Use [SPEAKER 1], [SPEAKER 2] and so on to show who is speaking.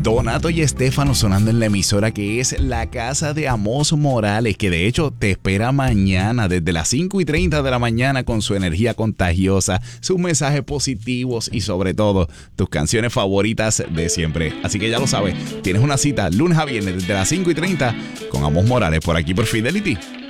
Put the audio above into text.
[SPEAKER 1] Donato y Estefano sonando en la emisora que es la casa de Amos Morales, que de hecho te espera mañana desde las 5:30 de la mañana con su energía contagiosa, sus mensajes positivos y sobre todo tus canciones favoritas de siempre. Así que ya lo sabes, tienes una cita lunes a viernes desde las 5:30 con Amos Morales por aquí por Fidelity.